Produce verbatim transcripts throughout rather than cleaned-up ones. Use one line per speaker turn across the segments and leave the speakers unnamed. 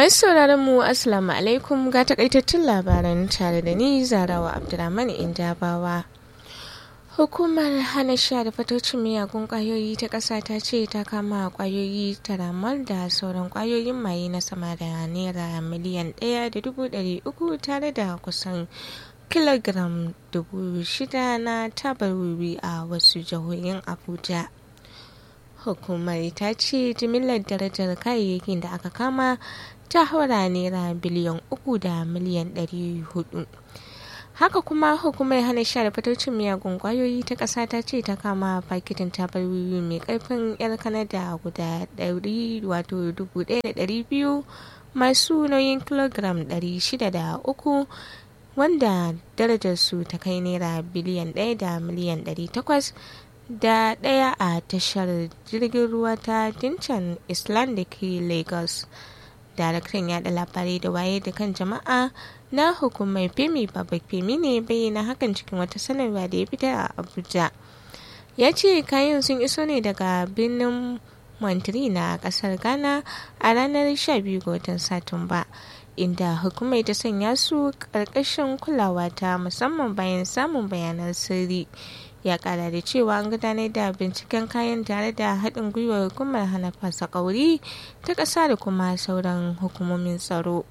Masu sauraron mu Assalamu alaikum ga takaitattun labaran tare da ni Zarawa Abdulrahman Indabawa. Hukumar hana sha da fatocin miyagun kwayoyi ta ƙasa ta ce ta kama kwayoyi taramal da sauran kwayoyin maye na sama da naira miliyan ɗaya da dubu ɗari uku tare da kusan kilogram dubu shida na tabar wiwi a wasu jihohin Abuja. Hukumar ta ce jimillar darajar kayayyakin da aka kama ta haura naira biliyan uku da miliyan ɗari hudu. Haka kuma hukumar hana sha da fatocin miyagun kwayoyi ta ƙasa ta ce ta kama fakitin tabar wiwi mai ƙarfin 'yar Kanada guda ɗari wato dubu ɗaya da ɗari biyu masu nauyin kilogram ɗari shida da uku wanda darajarsu ta kai naira biliyan ɗaya da miliyan ɗari takwas da ɗaya a tashar jirgin ruwa ta Dincan Island da ke Lagos. Daraktan yaɗa labarai da waye da kan jama'a na hukumar Femi Babafemi ne bayyana hakan cikin wata sanarwa da ya fitar a Abuja. Ya ce kayan sun iso ne daga birnin Montreal na kasar Ghana a ranar sha biyu ga watan Satumba, inda hukumar ta sanya su ƙarƙashin kulawa ta musamman bayan samun bayanan sirri. Ya kara da cewa an gudanar da binciken kayan tare da haɗin gwiwar hukumar hana fasa ƙauri ta ƙasa da kuma sauran hukumomin tsaro.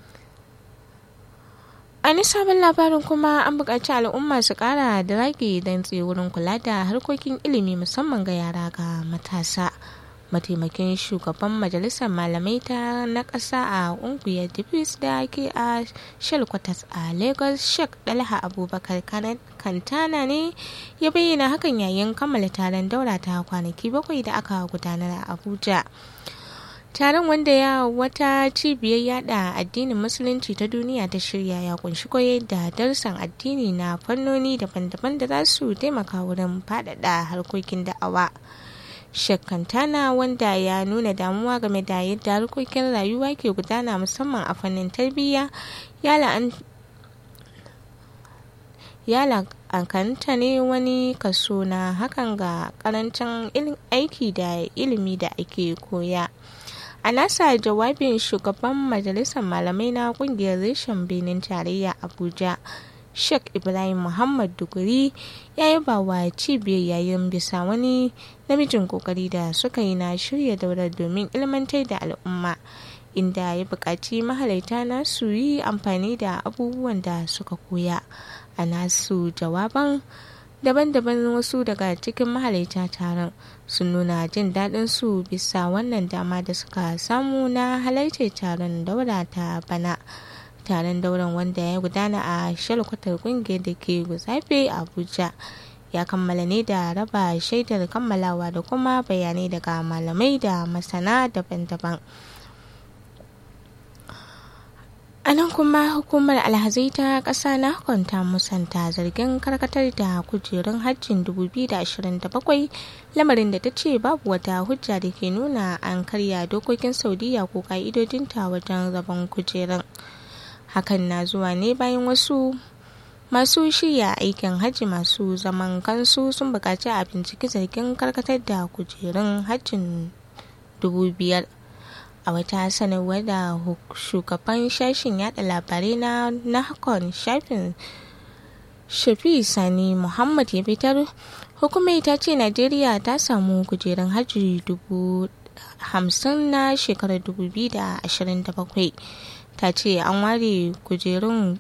A ni sabon labarin kuma an buƙaci al'umma su ƙara da rage don wurin kula da harkokin ilimi musamman ga yara ga matasa. Mataimakin shugaban majalisar malamai ta na ƙasa a ƙungiyar Dibis da ke a Shelkwatas a Lagos, Sheikh Dalha Abubakar Kantana ne ya bayyana hakan yayin kammala taron daura ta kwanaki bakwai da aka gudanar a Abuja. Taron wanda ya wata cibiyar yada addinin musulunci ta duniya ta shirya ya kunshi koyar da darsan addini na fannoni daban-daban da za su taimaka wurin faɗaɗa harkokin da'awa. Sheikh Kantana wanda ya nuna damuwa game da yadda harkokin rayuwa ke gudana musamman a fannin tarbiyya ya la'akanta ne wani kaso na hakan ga karancin aiki da ilimi da ake koya. A nasa jawabin shugaban majalisar malamai na kungiyar reshen Benin tarayya Abuja, Sheikh Ibrahim Muhammad Duguri ya yaba wa cibiyar yayin bisa wani namijin kokari da suka yi na shirya daular domin ilmantar da al'umma, inda ya buƙaci mahalarta na su yi amfani da abubuwan da suka koya. A nasu jawaban daban-daban wasu daga cikin mahalarta taron sun nuna jin daɗin su bisa wannan dama da suka samu na halartar taron daura ta bana. Taron dauran wanda ya gudana a shalkwatar kungiyar da ke Guzafe Abuja ya kammala ne da raba shaidar kammalawa da kuma bayanai daga malamai da masana daban-daban. A nan kuma hukumar alhazai ta ƙasa na hukunta musanta zargin karkatar da kujerun hajjin dubu biyu da ashirin da bakwai, lamarin da ta ce babu wata hujja da ke nuna an karya dokokin Saudiya ko ka'idodinta wajen rabon kujerun. Hakan na zuwa ne bayan wasu masu shirya aikin hajji masu zaman kansu sun buƙaci a binciki zargin karkatar da kujerun hajjin dubu biyar. A wata sanarwar da shugaban sashen yada labarai na nahkon shafin Shafi Sani Muhammad ya fitar, hukumar ta ce Najeriya ta samu kujerun hajji dubu hamsin na shekarar dubu biyu da ashirin da bakwai. Ta ce an ware kujerun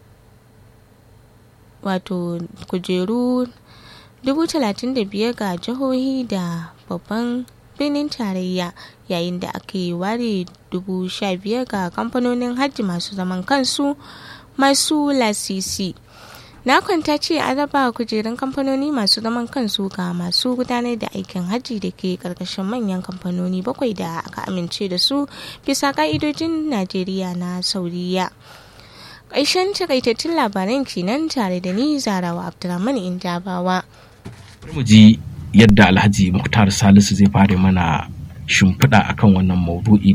wato kujeru dubu talatin da biyar ga jihohi da babban birnin tarayya, yayin da ake ware dubu sha biyar ga kamfanonin hajji masu zaman kansu masu lasisi. Nakon ta ce an raba kujerun kamfanoni masu zaman kansu ga masu gudanar da aikin hajji da ke karkashin manyan kamfanoni bakwai da aka amince da su bisa ka'idojin Najeriya na Saudiya. Ƙarshen takaitattun labaran kenan tare da ni Zarawa Abdulrahman Indabawa.
Mu ji yadda Alhaji Muktar Salisu zai fara mana shimfiɗa akan wannan maudu'i.